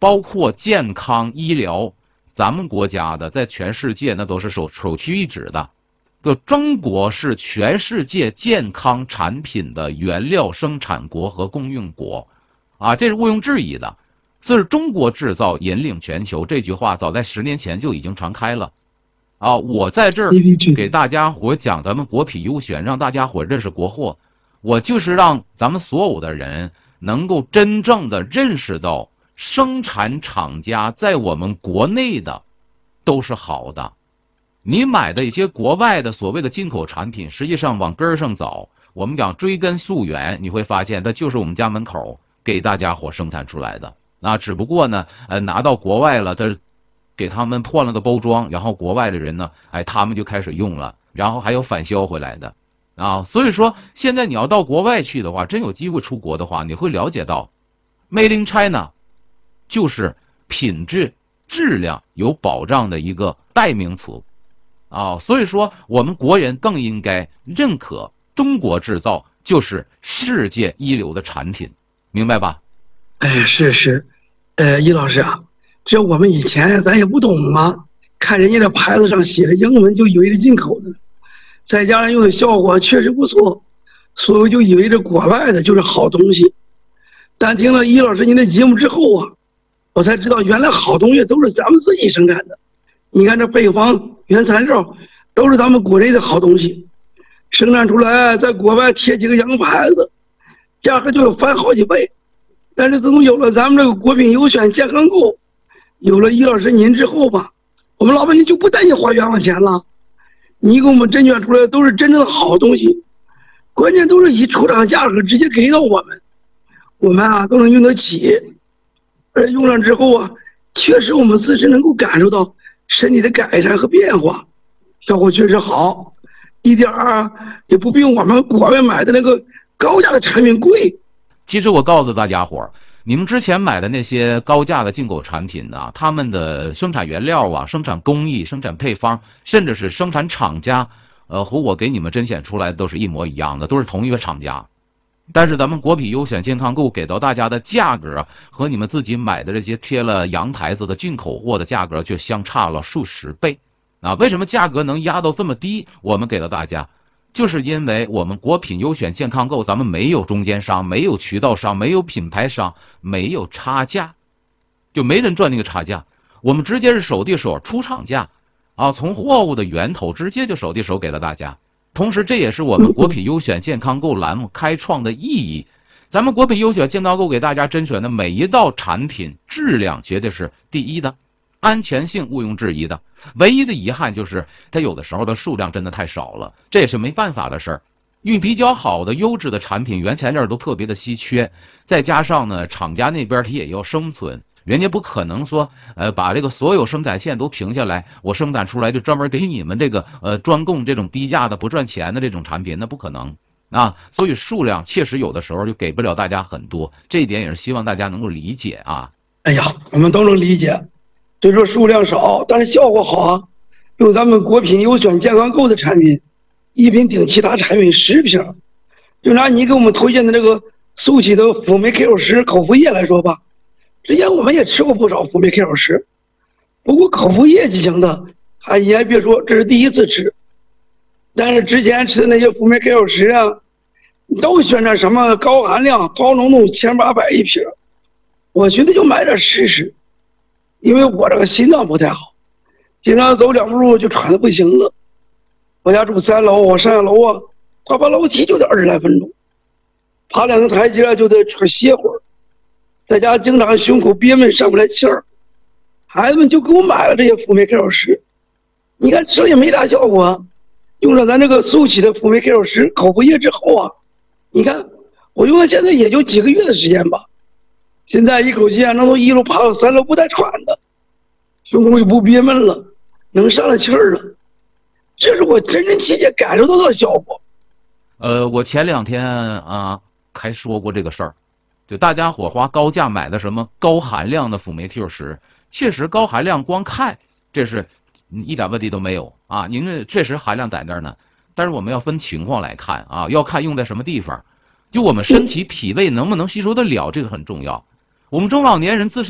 包括健康医疗，咱们国家的在全世界那都是首屈一指的。中国是全世界健康产品的原料生产国和供应国，啊，这是毋庸置疑的。所以中国制造引领全球这句话，早在10年前就已经传开了。啊，我在这儿给大家伙讲咱们国品优选，让大家伙认识国货。我就是让咱们所有的人能够真正的认识到，生产厂家在我们国内的都是好的。你买的一些国外的所谓的进口产品，实际上往根上找，我们讲追根溯源，你会发现它就是我们家门口给大家伙生产出来的。啊，只不过呢，拿到国外了，它给他们换了个包装，然后国外的人呢，他们就开始用了，然后还有返销回来的。啊，所以说现在你要到国外去的话，真有机会出国的话，你会了解到 Made in China 就是品质质量有保障的一个代名词。啊，所以说我们国人更应该认可中国制造就是世界一流的产品，明白吧？ 是，易老师啊，这我们以前咱也不懂嘛，看人家的牌子上写的英文就以为是进口的，再加上用的效果确实不错，所以就以为这国外的就是好东西。但听了易老师您的节目之后啊，我才知道原来好东西都是咱们自己生产的。你看这配方原材料都是咱们国内的好东西，生产出来在国外贴几个洋牌子，价格就要翻好几倍。但是自从有了咱们这个国品优选健康购，有了易老师您之后吧，我们老百姓就不担心花冤枉钱了。你给我们甄选出来都是真正的好东西，关键都是以出厂价格直接给到我们，我们啊都能用得起。而用上之后啊，确实我们自身能够感受到身体的改善和变化，效果确实好，一点也不比我们国外买的那个高价的产品贵。 其实我告诉大家伙，你们之前买的那些高价的进口产品呢，他们的生产原料啊、生产工艺、生产配方，甚至是生产厂家，和我给你们甄选出来的都是一模一样的，都是同一个厂家。但是咱们国品优选健康购给到大家的价格和你们自己买的这些贴了洋牌子的进口货的价格却相差了数十倍。啊，为什么价格能压到这么低？我们给到大家，就是因为我们国品优选健康购，咱们没有中间商，没有渠道商，没有品牌商，没有差价，就没人赚那个差价。我们直接是手递手出厂价，啊，从货物的源头直接就手递手给了大家。同时，这也是我们国品优选健康购栏目开创的意义。咱们国品优选健康购给大家甄选的每一道产品，质量绝对是第一的，安全性毋庸置疑的。唯一的遗憾就是它有的时候的数量真的太少了，这也是没办法的事儿。因为比较好的优质的产品原材料都特别的稀缺，再加上呢厂家那边它也要生存，人家不可能说把这个所有生产线都停下来，我生产出来就专门给你们这个专供这种低价的不赚钱的这种产品，那不可能啊。所以数量确实有的时候就给不了大家很多，这一点也是希望大家能够理解啊。 哎呀，我们都能理解。所以说数量少，但是效果好啊。用咱们国品优选健康购的产品，一瓶顶其他产品10瓶。就拿你给我们推荐的这个速启的辅酶 K50口服液来说吧，之前我们也吃过不少辅酶 K50，不过口服液剂型的，你还别说，这是第一次吃。但是之前吃的那些辅酶 K50啊，都宣传什么高含量、高浓度，1800一瓶，我觉得就买点试试。因为我这个心脏不太好，经常走2步路就喘得不行了。我家住3楼，我上下楼啊，爬爬楼梯就得20来分钟，爬2个台阶就得歇会儿，在家经常胸口憋闷上不来气儿。孩子们就给我买了这些辅酶 K50，你看吃了也没啥效果。用上咱这个速启的辅酶 K50口服液之后啊，你看我用了现在也就几个月的时间吧。现在一口气能从1楼爬到3楼不带喘的，胸口也不憋闷了，能上来气儿了，这是我真真切切感受到的效果。 我前2天啊还说过这个事儿，就大家伙花高价买的什么高含量的辅酶 Q10，确实高含量，光看这是一点问题都没有啊，您这确实含量在那儿呢。但是我们要分情况来看啊，要看用在什么地方，就我们身体脾胃能不能吸收得了，这个很重要。我们中老年人自身